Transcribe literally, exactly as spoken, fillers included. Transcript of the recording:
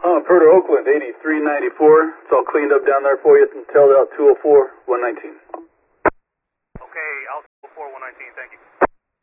Uh, Purto Oakland, eighty-three ninety-four. It's all cleaned up down there for you. Tailed out two oh four, one nineteen.